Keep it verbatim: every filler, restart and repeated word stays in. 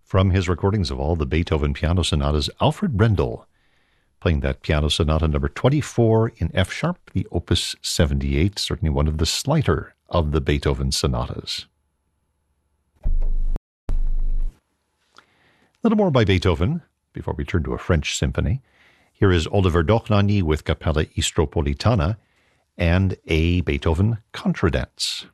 From his recordings of all the Beethoven piano sonatas, Alfred Brendel, playing that piano sonata number twenty-four in F sharp, the opus seventy-eight, certainly one of the slighter of the Beethoven sonatas. A little more by Beethoven before we turn to a French symphony. Here is Oliver Dochnagny with Capella Istropolitana and a Beethoven contradance.